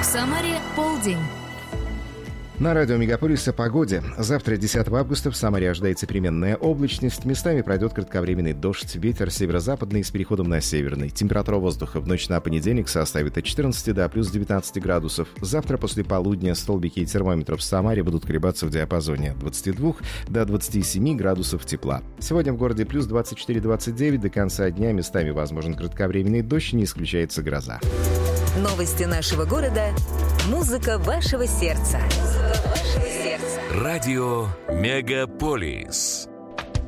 Самаре полдень. На радио «Мегаполис» о погоде. Завтра, 10 августа, в Самаре ожидается переменная облачность. Местами пройдет кратковременный дождь. Ветер северо-западный с переходом на северный. Температура воздуха в ночь на понедельник составит от 14 до плюс 19 градусов. Завтра после полудня столбики термометров в Самаре будут колебаться в диапазоне от 22 до 27 градусов тепла. Сегодня в городе плюс 24-29. До конца дня местами возможен кратковременный дождь, не исключается гроза. Новости нашего города. Музыка вашего сердца. Радио «Мегаполис».